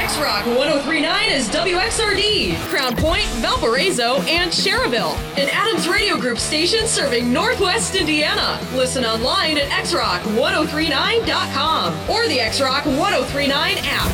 X-Rock 1039 is WXRD, Crown Point, Valparaiso, and Cherville. An Adams Radio Group station serving Northwest Indiana. Listen online at xrock1039.com or the X-Rock 1039 app.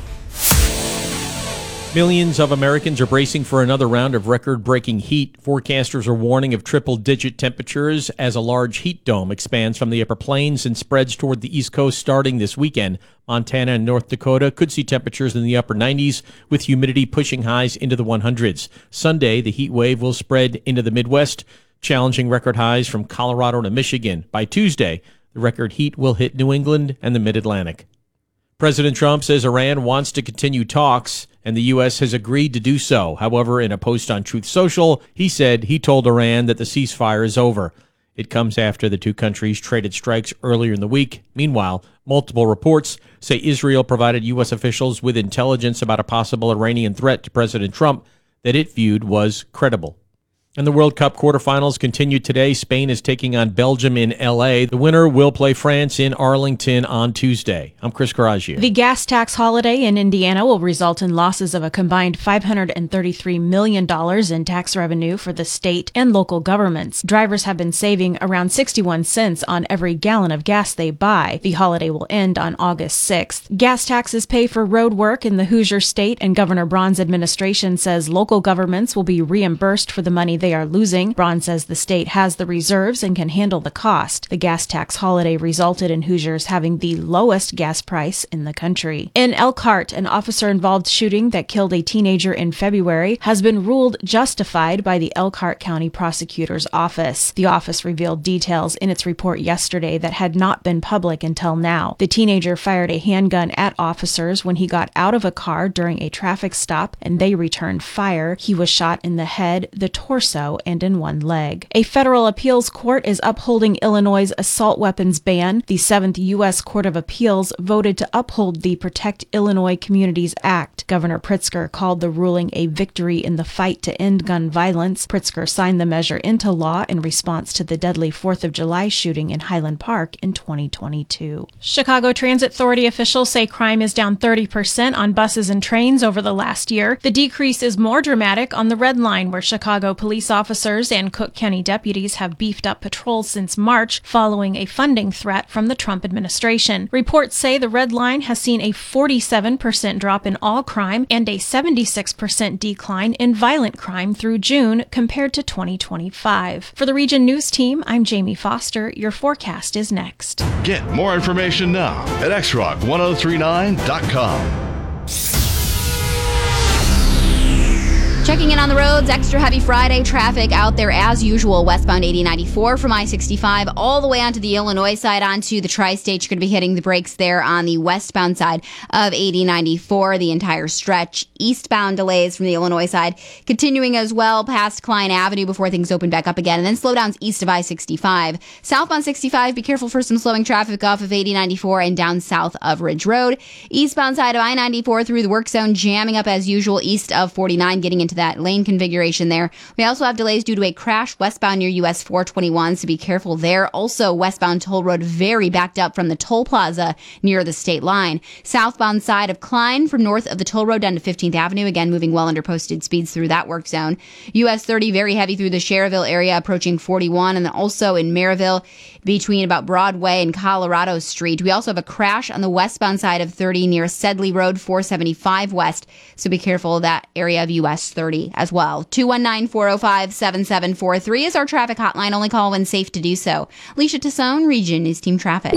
Millions of Americans are bracing for another round of record-breaking heat. Forecasters are warning of triple-digit temperatures as a large heat dome expands from the upper plains and spreads toward the East Coast starting this weekend. Montana and North Dakota could see temperatures in the upper 90s, with humidity pushing highs into the 100s. Sunday, the heat wave will spread into the Midwest, challenging record highs from Colorado to Michigan. By Tuesday, the record heat will hit New England and the Mid-Atlantic. President Trump says Iran wants to continue talks, and the U.S. has agreed to do so. However, in a post on Truth Social, he said he told Iran that the ceasefire is over. It comes after the two countries traded strikes earlier in the week. Meanwhile, multiple reports say Israel provided U.S. officials with intelligence about a possible Iranian threat to President Trump that it viewed was credible. And the World Cup quarterfinals continue today. Spain is taking on Belgium in L.A. The winner will play France in Arlington on Tuesday. I'm Chris Coraggio. The gas tax holiday in Indiana will result in losses of a combined $533 million in tax revenue for the state and local governments. Drivers have been saving around 61 cents on every gallon of gas they buy. The holiday will end on August 6th. Gas taxes pay for road work in the Hoosier State, and Governor Braun's administration says local governments will be reimbursed for the money they are losing. Braun says the state has the reserves and can handle the cost. The gas tax holiday resulted in Hoosiers having the lowest gas price in the country. In Elkhart, an officer-involved shooting that killed a teenager in February has been ruled justified by the Elkhart County Prosecutor's Office. The office revealed details in its report yesterday that had not been public until now. The teenager fired a handgun at officers when he got out of a car during a traffic stop, and they returned fire. He was shot in the head, the torso, and in one leg. A federal appeals court is upholding Illinois' assault weapons ban. The 7th U.S. Court of Appeals voted to uphold the Protect Illinois Communities Act. Governor Pritzker called the ruling a victory in the fight to end gun violence. Pritzker signed the measure into law in response to the deadly 4th of July shooting in Highland Park in 2022. Chicago Transit Authority officials say crime is down 30% on buses and trains over the last year. The decrease is more dramatic on the Red Line, where Chicago police officers and Cook County deputies have beefed up patrols since March following a funding threat from the Trump administration. Reports say the Red Line has seen a 47% drop in all crime and a 76% decline in violent crime through June compared to 2025. For the Region News Team, I'm Jamie Foster. Your forecast is next. Get more information now at xrock1039.com. Checking in on the roads, extra heavy Friday traffic out there as usual. Westbound 8094 from I-65 all the way onto the Illinois side onto the Tri-State. You're going to be hitting the brakes there on the westbound side of 8094, the entire stretch. Eastbound delays from the Illinois side continuing as well past Klein Avenue before things open back up again. And then slowdowns east of I-65. Southbound 65, be careful for some slowing traffic off of 8094 and down south of Ridge Road. Eastbound side of I-94 through the work zone, jamming up as usual east of 49, getting into that lane configuration there. We also have delays due to a crash westbound near US 421, so be careful there. Also, westbound toll road very backed up from the toll plaza near the state line. Southbound side of Klein from north of the toll road down to 15th Avenue, again moving well under posted speeds through that work zone. US 30 very heavy through the Cherville area approaching 41, and then also in Maryville between about Broadway and Colorado Street. We also have a crash on the westbound side of 30 near Sedley Road 475 west, so be careful of that area of US 30 as well. 219-405-7743 is our traffic hotline. Only call when safe to do so. Alicia Tassone, Region News Team Traffic.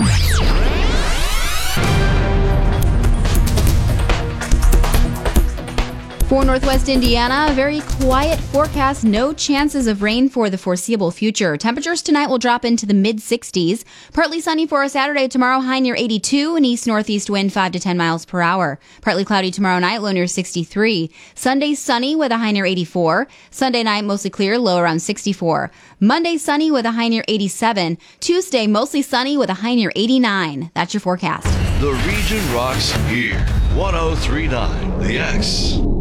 For Northwest Indiana, a very quiet forecast. No chances of rain for the foreseeable future. Temperatures tonight will drop into the mid-60s. Partly sunny for a Saturday. Tomorrow, high near 82. An east-northeast wind 5 to 10 miles per hour. Partly cloudy tomorrow night, low near 63. Sunday, sunny with a high near 84. Sunday night, mostly clear, low around 64. Monday, sunny with a high near 87. Tuesday, mostly sunny with a high near 89. That's your forecast. The region rocks here. 1039 The X.